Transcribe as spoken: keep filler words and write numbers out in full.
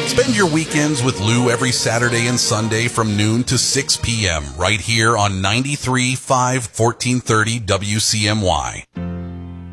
Spend your weekends with Lou every Saturday and Sunday from noon to six p.m. right here on ninety-three point five, fourteen thirty W C M Y.